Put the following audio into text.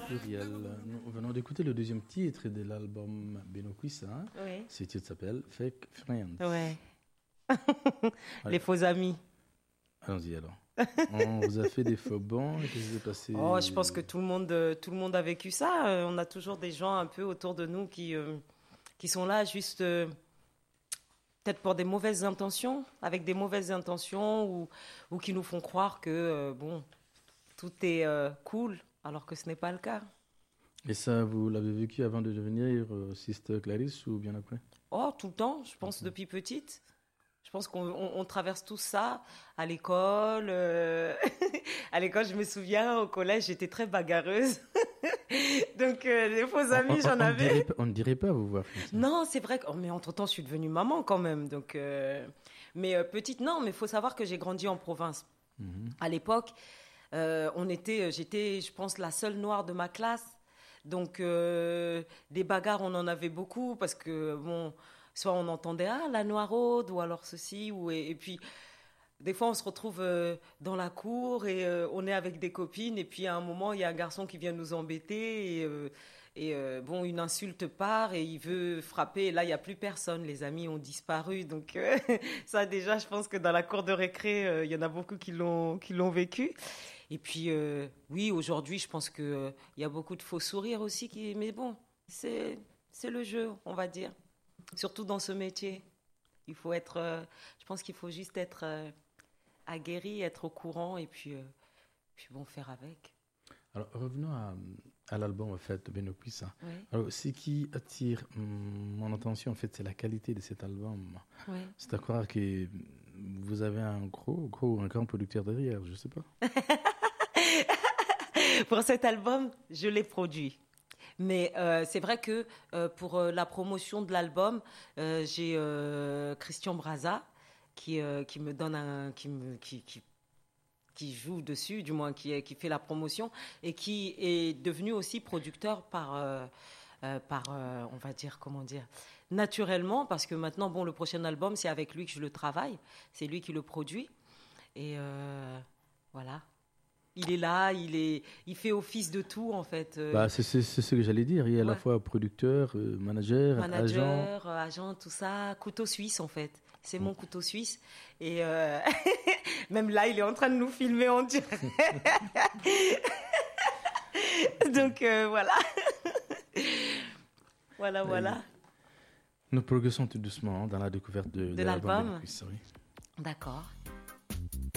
Uriel, nous venons d'écouter le deuxième titre de l'album Beno Kwissa. Oui. Ce titre s'appelle Fake Friends. Ouais. Allez. Les faux amis. Allons-y alors. On vous a fait des faux bons. Qu'est-ce qui s'est passé? Oh, je pense que tout le monde a vécu ça. On a toujours des gens un peu autour de nous qui sont là juste peut-être pour des mauvaises intentions, avec des mauvaises intentions ou qui nous font croire que bon, tout est cool, alors que ce n'est pas le cas. Et ça, vous l'avez vécu avant de devenir Sister Clarisse ou bien après? Oh, tout le temps, je pense depuis petite. Je pense qu'on traverse tout ça à l'école. À l'école, je me souviens, au collège, j'étais très bagarreuse. Donc, les faux amis, j'en avais. On ne dirait pas vous voir comme ça. Non, c'est vrai que... oh, mais entre-temps, je suis devenue maman quand même. Donc, mais petite, non, mais il faut savoir que j'ai grandi en province. À l'époque, j'étais, je pense, la seule noire de ma classe. Donc, des bagarres, on en avait beaucoup parce que, bon... Soit on entendait la noiraude ou alors ceci et puis des fois on se retrouve dans la cour et on est avec des copines et puis à un moment il y a un garçon qui vient nous embêter et bon une insulte part et il veut frapper et là il y a plus personne, les amis ont disparu donc ça déjà je pense que dans la cour de récré il y en a beaucoup qui l'ont vécu. Et puis oui aujourd'hui je pense que il y a beaucoup de faux sourires aussi mais bon c'est le jeu on va dire. Surtout dans ce métier, il faut être, je pense qu'il faut juste être aguerri, être au courant et puis bon, faire avec. Alors revenons à l'album en fait, Beno Kwissa. Oui. Alors ce qui attire mon attention en fait, c'est la qualité de cet album. Oui. C'est à croire que vous avez un grand producteur derrière, je sais pas. Pour cet album, je l'ai produit. Mais c'est vrai que pour la promotion de l'album, j'ai Christian Braza qui me donne qui joue dessus, du moins qui fait la promotion et qui est devenu aussi producteur par on va dire comment dire naturellement parce que maintenant bon le prochain album c'est avec lui que je le travaille, c'est lui qui le produit et voilà. Il est là, il fait office de tout en fait. C'est ce que j'allais dire. Il est à la fois producteur, manager, agent, tout ça. Couteau suisse en fait. C'est mon couteau suisse. Et même là, il est en train de nous filmer en direct. Donc voilà. Voilà. Nous progressons tout doucement dans la découverte de l'album. D'accord.